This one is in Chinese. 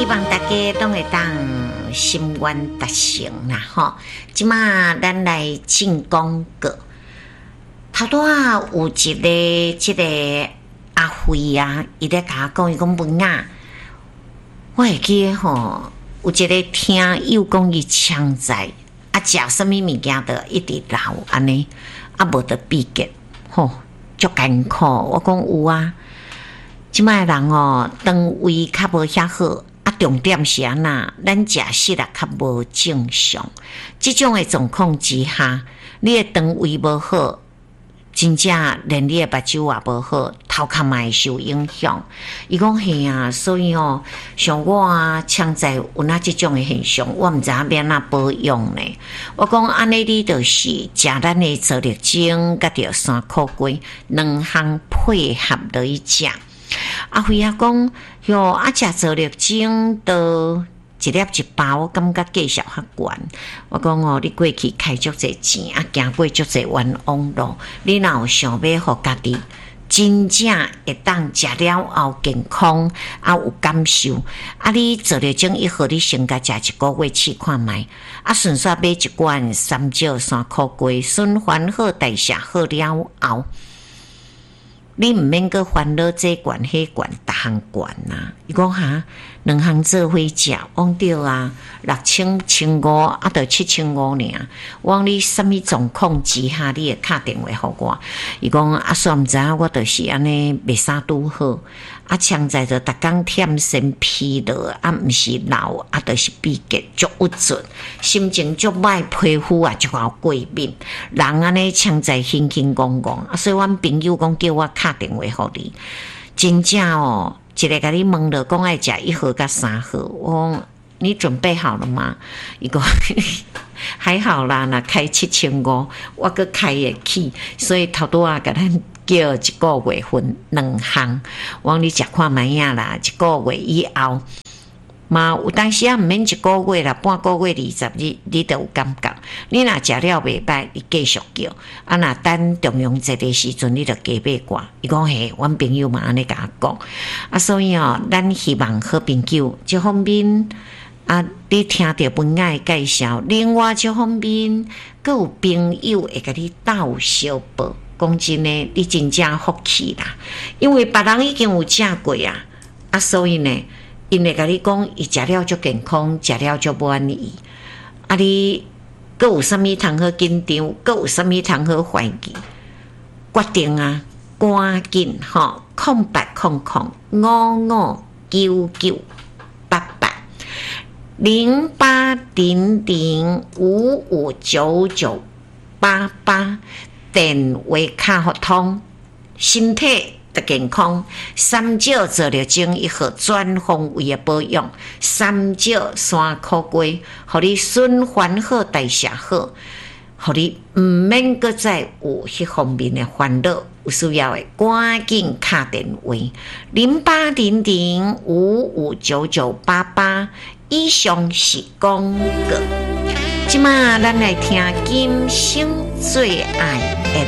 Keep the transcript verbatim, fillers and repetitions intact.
希望大家都会当心愿达成啦吼。即马咱来进广告，头拄啊有一个即、这个阿辉啊，伊咧甲我讲，伊讲文啊，我会记吼，有一个听友讲伊强在啊，食什么物件都一直流安尼，啊无得闭结吼，足艰苦。我讲有啊。即摆人哦，肠胃较无遐好，啊，重点是安那，咱食食啊较无正常。即种诶状况之下，你诶肠胃无好，真正连你诶目睭也无好，头壳嘛会受影响。伊讲嘿啊，所以哦，像我啊，强在有那即种诶现象，我毋知影要安那保养呢。我讲安尼，你就是食咱诶做力精，甲着三苦瓜两项配合落去食。阿辉啊讲哟，啊食做力精都一粒一包，我感觉价钱较悬。我讲哦，你过去开足侪钱，啊行过足侪冤枉路，你若有想要互家己真正会当食了后健康，啊有感受，啊你做力精一盒，你先甲食一个月试看卖，啊顺续买一罐三椒三苦瓜，循环好代谢好了后。你毋免阁烦恼这罐迄罐，逐项罐呐。伊讲哈，两项做伙食，往着啊，六千千五，啊，着七千五尔。往你什么状况之下，你会打电话互我。伊讲啊，煞毋知影，我着是安尼袂啥拄好。啊，强在着逐工忝身疲劳，啊，毋是老，啊，着是闭结足郁准，心情足歹，皮肤啊足好过敏，人安尼强在轻轻讲讲，啊，所以阮朋友讲叫我打电话互你，真正哦，一个甲你问了，讲爱食一盒甲三盒，我讲你准备好了吗？伊讲还好啦，若开七千五，我阁开会起，所以头拄啊甲咱。叫一个月份两项，往你食看卖影啦。一个月以后，嘛有当时啊，毋免一个月啦，半个月二十日，你都有感觉。你若食了袂歹，你继续叫。啊，若等中央节的时阵，你就加买寡。伊讲嘿，阮朋友嘛安尼甲我讲。啊，所以哦，咱希望好朋友这方面啊，你听到文雅的介绍，另外这方面，阁有朋友会甲你斗相报。讲真呢，你真正福气啦，因为别人已经有食过啊，啊，所以呢，因会甲你讲，伊食了足健康，食了足满意，啊，你阁有啥物通好紧张，阁有啥物通好怀疑，决定啊，赶紧吼，空八空空五五九九八八零八零零五五九九八八。电话卡互通，身体的健康，三椒做了精一盒全方位的保养，三椒三苦瓜，互你循环好，代谢好，互你毋免搁再有迄方面的烦恼，有需要的赶紧打电话零八零零五五九九八八，以上是广告。即马咱来听金星最爱的